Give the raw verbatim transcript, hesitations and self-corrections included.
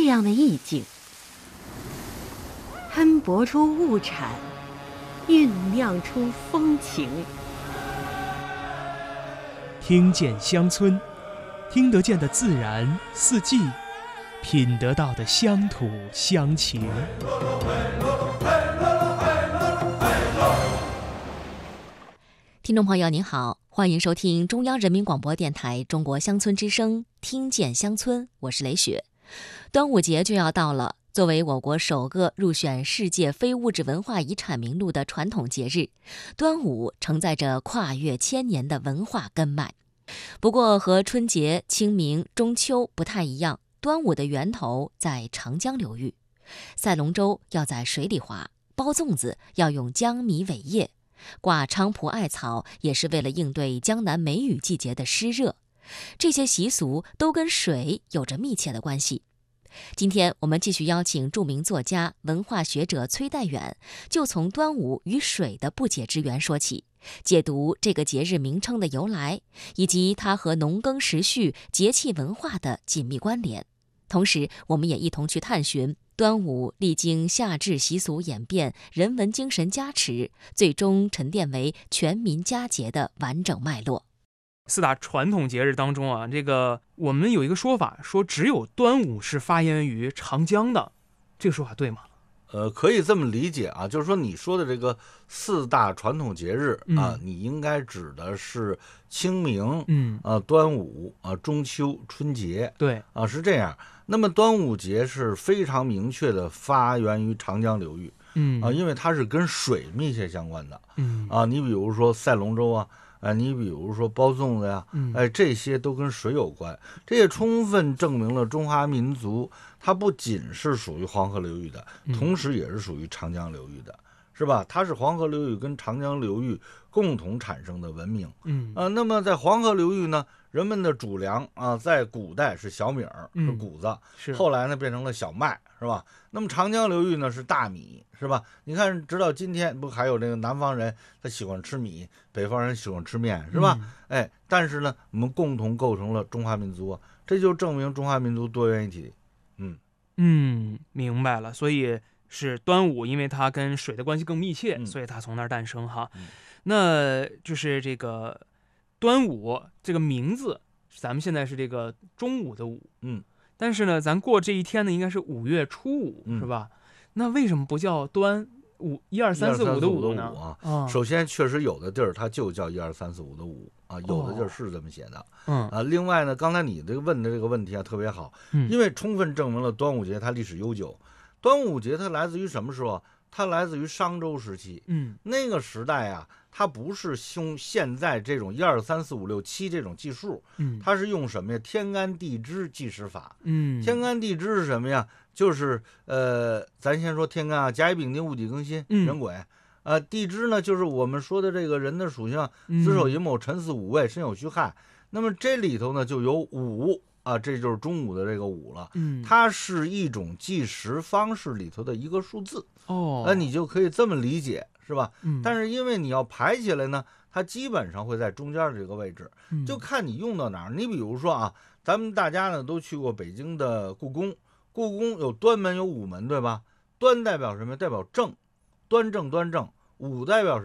这样的意境，喷薄出物产，酝酿出风情。 听见乡村，听得见的自然四季，品得到的乡土乡情。 听众朋友您好，欢迎收听中央人民广播电台中国乡村之声听见乡村，我是雷雪。端午节就要到了，作为我国首个入选世界非物质文化遗产名录的传统节日，端午承载着跨越千年的文化根脉。不过和春节、清明、中秋不太一样，端午的源头在长江流域。赛龙舟要在水里划，包粽子要用江米苇叶，挂菖蒲艾草也是为了应对江南梅雨季节的湿热。这些习俗都跟水有着密切的关系。今天我们继续邀请著名作家、文化学者崔代远，就从端午与水的不解之缘说起，解读这个节日名称的由来，以及它和农耕时序、节气文化的紧密关联。同时，我们也一同去探寻端午历经夏至习俗演变、人文精神加持，最终沉淀为全民佳节的完整脉络。 四大传统节日当中啊，这个我们有一个说法，说只有端午是发源于长江的，这个说法对吗？ 呃，可以这么理解啊，就是说你说的这个四大传统节日、嗯、啊，你应该指的是清明、嗯，啊，端午啊，中秋、春节， 对， 啊，是这样。那么端午节是非常明确的发源于长江流域，嗯，啊，因为它是跟水密切相关的，嗯，啊，你比如说赛龙舟啊。哎，你比如说包粽子呀，哎，这些都跟水有关，这也充分证明了中华民族它不仅是属于黄河流域的，同时也是属于长江流域的，是吧？它是黄河流域跟长江流域共同产生的文明。嗯啊，那么在黄河流域呢，人们的主粮啊，在古代是小米儿，是谷子，是后来呢变成了小麦，是吧？那么长江流域呢是大米，是吧？你看，直到今天不还有这个南方人他喜欢吃米，北方人喜欢吃面，是吧？嗯、哎，但是呢，我们共同构成了中华民族，这就证明中华民族多元一体。嗯嗯，明白了。所以是端午，因为它跟水的关系更密切，嗯、所以它从那儿诞生哈。嗯、那就是这个端午这个名字，咱们现在是这个中午的午，嗯。但是呢，咱过这一天呢，应该是五月初五，嗯、是吧？那为什么不叫端午一二三四五的五呢？ 啊，哦、首先确实有的地儿它就叫一二三四五的五啊，有的地儿是这么写的。嗯、哦、啊，另外呢，刚才你这个问的这个问题啊特别好，嗯、因为充分证明了端午节它历史悠久。端午节它来自于什么时候？它来自于商周时期。嗯，那个时代啊。它不是用现在这种一二三四五六七这种计数，嗯，它是用什么呀？天干地支计时法，嗯，天干地支是什么呀？就是呃，咱先说天干啊，甲乙丙丁戊己庚辛壬癸，呃，地支呢就是我们说的这个人的属性，子丑寅卯辰巳午未申酉戌亥，那么这里头呢就有午啊，这就是中午的这个午了，嗯，它是一种计时方式里头的一个数字，哦，那你就可以这么理解。是吧？嗯，但是因为你要排起来呢，它基本上会在中间的这个位置，嗯、就看你用到哪儿。你比如说啊，咱们大家呢都去过北京的故宫，故宫有端门有午门，对吧？端代表什么？代表正，端正端正。午代表什么？